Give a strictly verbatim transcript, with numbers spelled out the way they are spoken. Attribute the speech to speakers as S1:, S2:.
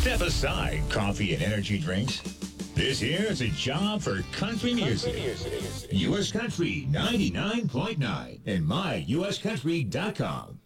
S1: Step aside coffee and energy drinks. This here is a job for country music. U S Country ninety-nine point nine and my U S country dot com.